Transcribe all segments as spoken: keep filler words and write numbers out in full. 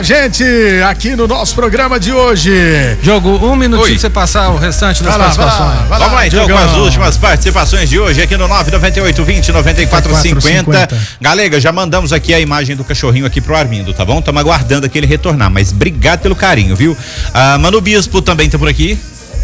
Gente, aqui no nosso programa de hoje. Diogo, um minutinho pra você passar o restante das vai lá, participações. vai lá, vai Vamos lá, então, com as últimas participações de hoje aqui no nove nove oito vinte, noventa e quatro cinquenta. Galega, já mandamos aqui a imagem do cachorrinho aqui pro Armindo, tá bom? Estamos aguardando aqui ele retornar, mas obrigado pelo carinho, viu? Ah, Mano Bispo também tá por aqui.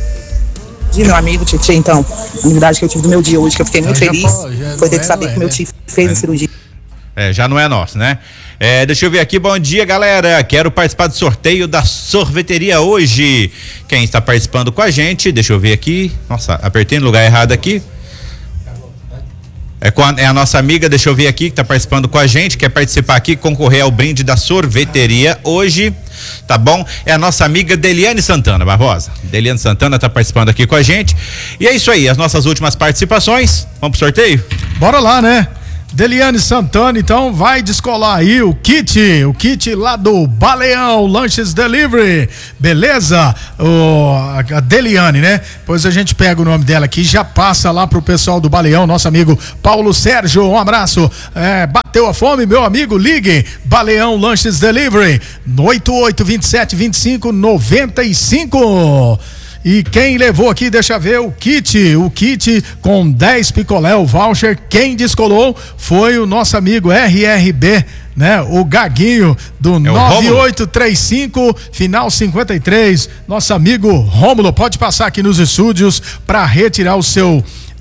De meu amigo Tietê, então, a novidade que eu tive do meu dia hoje, que eu fiquei muito já, feliz, já, foi ter que saber é, que meu tio fez é. a cirurgia. É, já não é nosso, né? É, deixa eu ver aqui, bom dia, galera. Quero participar do sorteio da sorveteria hoje. Quem está participando com a gente, deixa eu ver aqui. Nossa, apertei no lugar errado aqui. É, com a, é a nossa amiga, deixa eu ver aqui, que está participando com a gente, quer participar aqui, concorrer ao brinde da sorveteria hoje, tá bom? É a nossa amiga Deliane Santana Barbosa. Deliane Santana está participando aqui com a gente. E é isso aí, as nossas últimas participações. Vamos pro sorteio? Bora lá, né? Deliane Santana, então vai descolar aí o kit, o kit lá do Baleão Lanches Delivery, beleza? O, a Deliane, né? Pois a gente pega o nome dela aqui e já passa lá pro pessoal do Baleão, nosso amigo Paulo Sérgio, um abraço. É, bateu a fome, meu amigo, ligue, Baleão Lanches Delivery, no oito oito dois sete dois cinco nove cinco. E quem levou aqui, deixa eu ver, o kit, o kit com dez picolé, o voucher, quem descolou foi o nosso amigo R R B, né? O Gaguinho do é nove oito três cinco, final cinquenta e três, nosso amigo Rômulo, pode passar aqui nos estúdios para retirar o seu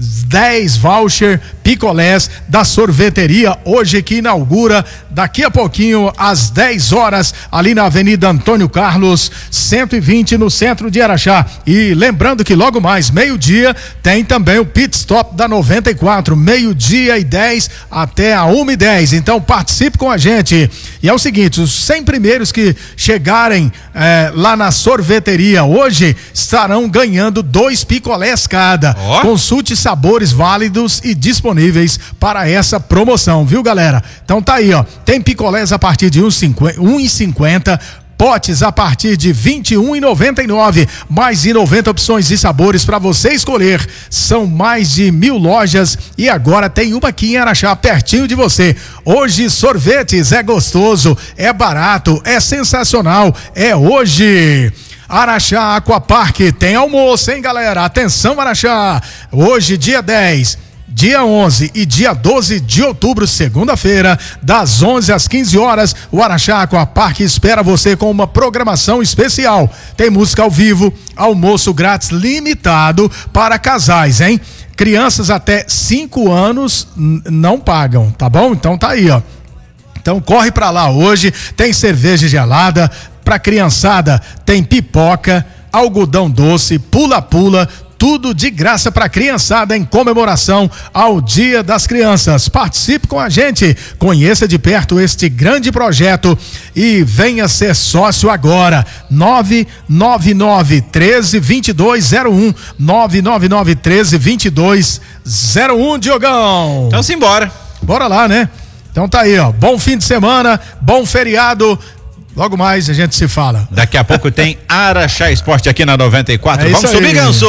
dez voucher picolés da sorveteria hoje que inaugura daqui a pouquinho às dez horas ali na Avenida Antônio Carlos cento e vinte no centro de Araxá. E lembrando que logo mais meio-dia tem também o pit stop da noventa e quatro, meio-dia e dez até a uma e dez. Então participe com a gente. E é o seguinte, os cem primeiros que chegarem eh, lá na sorveteria hoje estarão ganhando dois picolés cada. Oh. Consulte sabores válidos e disponíveis para essa promoção, viu, galera? Então tá aí, ó, tem picolés a partir de um real e cinquenta centavos, potes a partir de vinte e um reais e noventa e nove centavos, mais de noventa opções e sabores para você escolher. São mais de mil lojas e agora tem uma aqui em Araxá, pertinho de você. Hoje sorvetes é gostoso, é barato, é sensacional, é hoje. Araxá Aquapark tem almoço, hein, galera? Atenção, Araxá! Hoje, dia dez, dia onze e dia doze de outubro, segunda-feira, das onze às quinze horas, o Araxá Aquapark espera você com uma programação especial. Tem música ao vivo, almoço grátis limitado para casais, hein? Crianças até cinco anos n- não pagam, tá bom? Então tá aí, ó. Então corre pra lá hoje, tem cerveja gelada, pra criançada tem pipoca, algodão doce, pula-pula, tudo de graça pra criançada em comemoração ao Dia das Crianças. Participe com a gente, conheça de perto este grande projeto e venha ser sócio agora. nove nove nove, um três, dois dois zero um, nove nove nove, um três, dois dois zero um, Diogão. Então simbora. Bora lá, né? Então tá aí, ó, bom fim de semana, bom feriado. Logo mais a gente se fala. Daqui a pouco tem Araxá Esporte aqui na noventa e quatro. É Vamos subir, Ganso!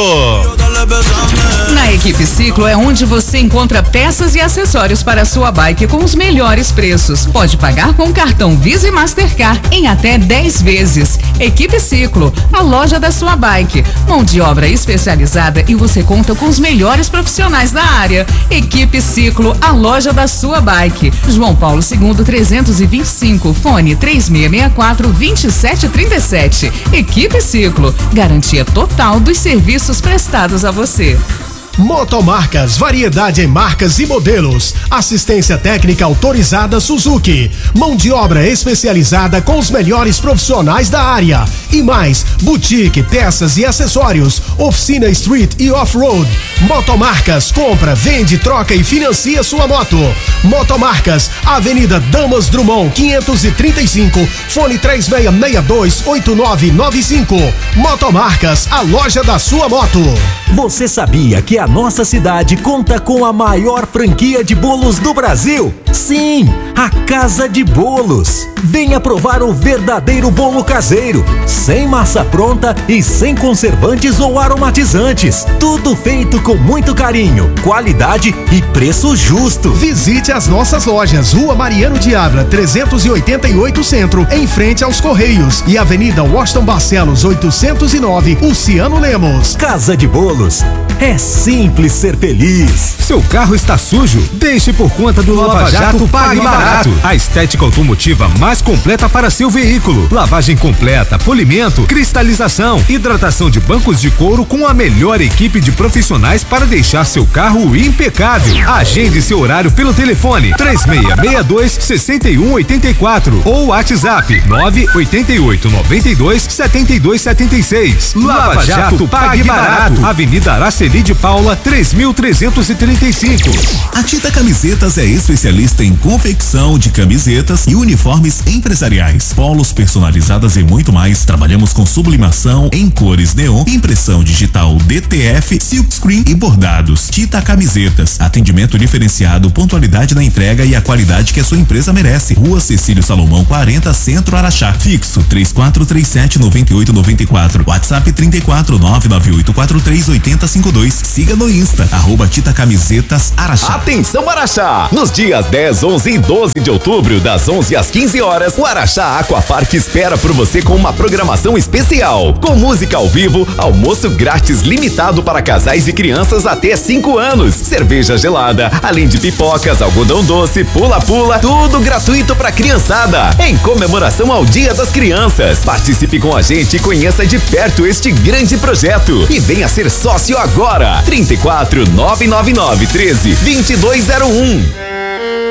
Na Equipe Ciclo é onde você encontra peças e acessórios para a sua bike com os melhores preços. Pode pagar com cartão Visa e Mastercard em até dez vezes. Equipe Ciclo, a loja da sua bike. Mão de obra especializada e você conta com os melhores profissionais da área. Equipe Ciclo, a loja da sua bike. João Paulo segundo, trezentos e vinte e cinco, fone três seis seis quatro, dois sete três sete. Equipe Ciclo, garantia total dos serviços prestados a você. Motomarcas, variedade em marcas e modelos. Assistência técnica autorizada Suzuki. Mão de obra especializada com os melhores profissionais da área. E mais, boutique, peças e acessórios. Oficina street e off-road. Motomarcas, compra, vende, troca e financia sua moto. Motomarcas, Avenida Damas Drummond, quinhentos e trinta e cinco. Fone três seis seis dois, oito nove nove cinco. Motomarcas, a loja da sua moto. Você sabia que a a nossa cidade conta com a maior franquia de bolos do Brasil. Sim, a Casa de Bolos. Venha provar o verdadeiro bolo caseiro, sem massa pronta e sem conservantes ou aromatizantes. Tudo feito com muito carinho, qualidade e preço justo. Visite as nossas lojas, Rua Mariano de Ávila, trezentos e oitenta e oito Centro, em frente aos Correios, e Avenida Washington Barcelos, oitocentos e nove, Luciano Lemos. Casa de Bolos. É simples ser feliz. Seu carro está sujo? Deixe por conta do Lava Jato Pague Barato. A estética automotiva mais completa para seu veículo. Lavagem completa, polimento, cristalização, hidratação de bancos de couro com a melhor equipe de profissionais para deixar seu carro impecável. Agende seu horário pelo telefone três seis seis dois, seis um oito quatro ou WhatsApp nove oito oito, nove dois, sete dois sete seis. Lava Jato Pague Barato. Avenida Araceli de Paula, três mil trezentos e trinta e cinco. A Tita Camisetas é especialista em confecção de camisetas e uniformes empresariais, polos personalizadas e muito mais. Trabalhamos com sublimação em cores neon, impressão digital D T F, silkscreen e bordados. Tita Camisetas, atendimento diferenciado, pontualidade na entrega e a qualidade que a sua empresa merece. Rua Cecílio Salomão quarenta, Centro, Araxá. Fixo três quatro três sete, nove oito nove quatro. WhatsApp trinta e quatro, nove nove oito quatro três, oito zero cinco dois. Siga no Insta, arroba Tita Camisetas Araxá. Atenção Araxá! Nos dias dez, onze e doze de outubro, das onze às quinze horas, o Araxá Aquapark espera por você com uma programação especial. Com música ao vivo, almoço grátis limitado para casais e crianças até cinco anos. Cerveja gelada, além de pipocas, algodão doce, pula-pula, tudo gratuito pra criançada. Em comemoração ao Dia das Crianças. Participe com a gente e conheça de perto este grande projeto. E venha ser sócio agora. trinta e quatro, nove nove nove, treze, vinte e dois zero um.